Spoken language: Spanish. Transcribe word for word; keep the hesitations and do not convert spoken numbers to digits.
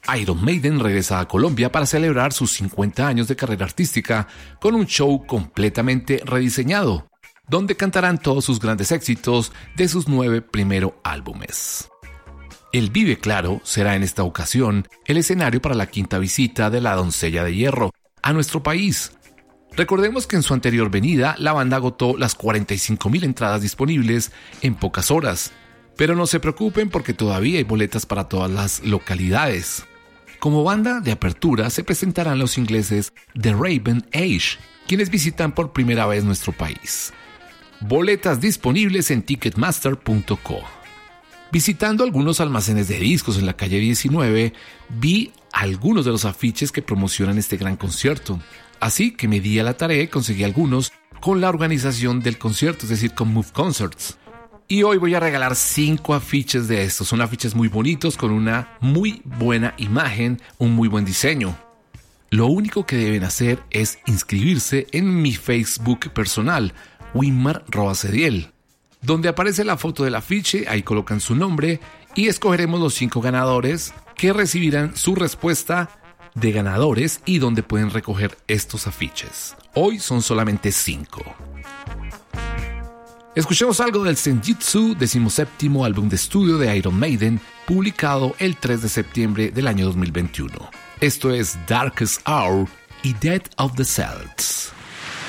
Iron Maiden regresa a Colombia para celebrar sus cincuenta años de carrera artística con un show completamente rediseñado, donde cantarán todos sus grandes éxitos de sus nueve primeros álbumes. El Vive Claro será en esta ocasión el escenario para la quinta visita de la Doncella de Hierro a nuestro país. Recordemos que en su anterior venida la banda agotó las cuarenta y cinco mil entradas disponibles en pocas horas, pero no se preocupen porque todavía hay boletas para todas las localidades. Como banda de apertura se presentarán los ingleses The Raven Age, quienes visitan por primera vez nuestro país. Boletas disponibles en ticketmaster punto co. Visitando algunos almacenes de discos en la calle diecinueve, vi algunos de los afiches que promocionan este gran concierto. Así que me di a la tarea y conseguí algunos con la organización del concierto, es decir, con Move Concerts. Y hoy voy a regalar cinco afiches de estos. Son afiches muy bonitos con una muy buena imagen, un muy buen diseño. Lo único que deben hacer es inscribirse en mi Facebook personal, Winmar Robacediel, donde aparece la foto del afiche. Ahí colocan su nombre y escogeremos los cinco ganadores que recibirán su respuesta de ganadores y donde pueden recoger estos afiches. Hoy son solamente cinco. Escuchemos algo del Senjutsu, decimoséptimo álbum de estudio de Iron Maiden, publicado el tres de septiembre del año dos mil veintiuno. Esto es Darkest Hour y Death of the Celts.